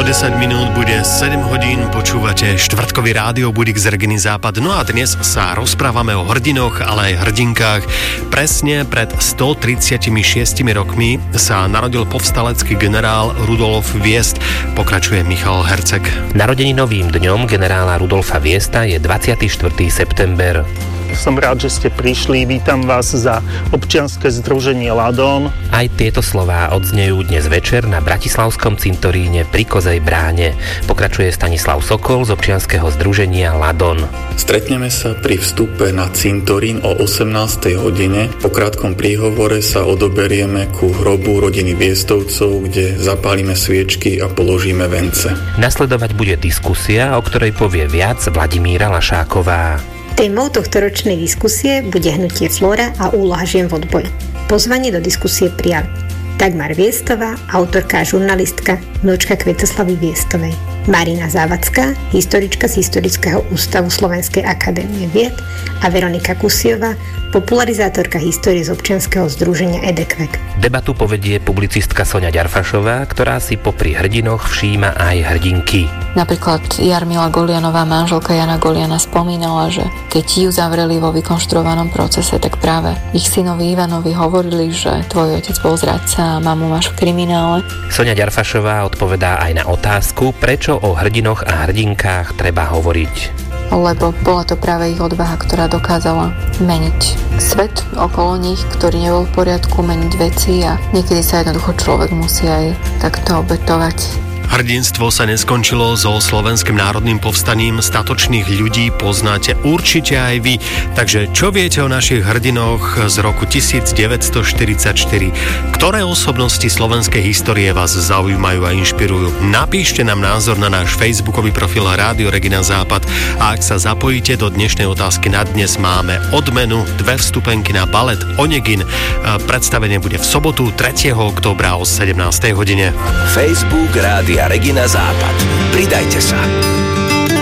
10 minút bude 7 hodín, počúvate štvrtkový rádiobudík z Reginy Západ. No a dnes sa rozprávame o hrdinoch, ale aj hrdinkách. Presne pred 136 rokmi sa narodil povstalecký generál Rudolf Viest, pokračuje Michal Herceg. Narodeninovým dňom generála Rudolfa Viesta je 24. september. Som rád, že ste prišli. Vítam vás za občianske združenie Ladón. Aj tieto slová odznejú dnes večer na bratislavskom cintoríne pri Kozej bráne. Pokračuje Stanislav Sokol z občianskeho združenia Ladón. Stretneme sa pri vstupe na cintorín o 18. hodine. Po krátkom príhovore sa odoberieme ku hrobu rodiny Viestovcov, kde zapálime sviečky a položíme vence. Nasledovať bude diskusia, o ktorej povie viac Vladimíra Lašáková. Témou tohtoročnej diskusie bude hnutie Flóra a úloha žien v odboji. Pozvanie do diskusie prijali Dagmar Viestová, autorka a žurnalistka, vnúčka Kvietoslavy Viestovej, Marina Závadzká, historička z Historického ústavu Slovenskej akadémie vied a Veronika Kusiová, popularizátorka histórie z občianskeho združenia EDEKVEK. Debatu povedie publicistka Soňa Ďarfašová, ktorá si popri hrdinoch všíma aj hrdinky. Napríklad Jarmila Golianová, manželka Jana Goliana, spomínala, že keď ju zavreli vo vykonštruovanom procese, tak práve ich synovi Ivanovi hovorili, že tvoj otec bol zradca a mamu máš v kriminále. Soňa Ďarfašová odpovedá aj na otázku, prečo o hrdinoch a hrdinkách treba hovoriť. Lebo bola to práve ich odvaha, ktorá dokázala meniť svet okolo nich, ktorý nebol v poriadku, meniť veci a niekedy sa jednoducho človek musí aj takto obetovať. Hrdinstvo sa neskončilo so Slovenským národným povstaním. Statočných ľudí poznáte určite aj vy. Takže čo viete o našich hrdinoch z roku 1944? Ktoré osobnosti slovenskej histórie vás zaujímajú a inšpirujú? Napíšte nám názor na náš facebookový profil Rádio Regina Západ a ak sa zapojíte do dnešnej otázky na dnes, máme odmenu 2 vstupenky na balet Onegin. Predstavenie bude v sobotu 3. októbra o 17. hodine. Facebook Rádia Regina Západ. Pridajte sa.